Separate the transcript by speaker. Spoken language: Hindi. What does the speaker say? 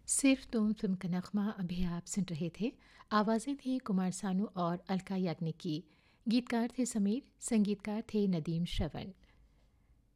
Speaker 1: सिर्फ तुम का नगमा अभी आप सुन रहे थे। आवाज़ें थी कुमार सानू और अलका याग्निक की। गीतकार थे समीर, संगीतकार थे नदीम श्रवण।